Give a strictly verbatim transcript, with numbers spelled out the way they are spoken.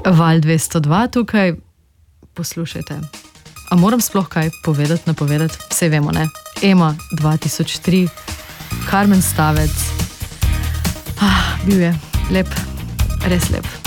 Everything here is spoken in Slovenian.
Val dvesto dva tukaj, poslušajte. A moram sploh kaj povedati, napovedati? Vse vemo, ne? Ema dva tisoč tri, Karmen Stavec. Ah, bil je lep, res lep.